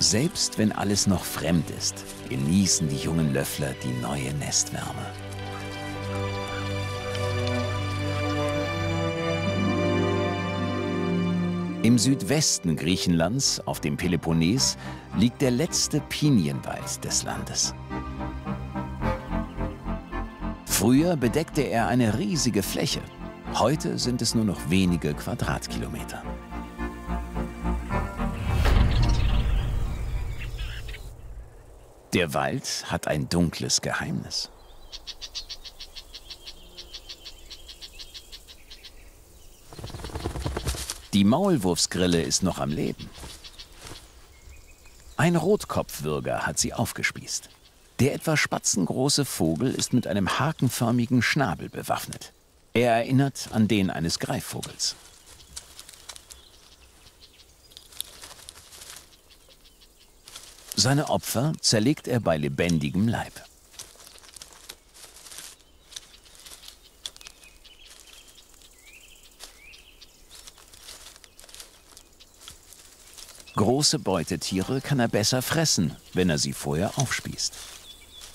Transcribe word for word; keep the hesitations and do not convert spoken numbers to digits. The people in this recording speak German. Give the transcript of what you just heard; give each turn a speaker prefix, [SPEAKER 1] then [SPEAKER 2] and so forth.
[SPEAKER 1] Selbst wenn alles noch fremd ist, genießen die jungen Löffler die neue Nestwärme. Im Südwesten Griechenlands, auf dem Peloponnes, liegt der letzte Pinienwald des Landes. Früher bedeckte er eine riesige Fläche. Heute sind es nur noch wenige Quadratkilometer. Der Wald hat ein dunkles Geheimnis. Die Maulwurfsgrille ist noch am Leben. Ein Rotkopfwürger hat sie aufgespießt. Der etwa spatzengroße Vogel ist mit einem hakenförmigen Schnabel bewaffnet. Er erinnert an den eines Greifvogels. Seine Opfer zerlegt er bei lebendigem Leib. Große Beutetiere kann er besser fressen, wenn er sie vorher aufspießt.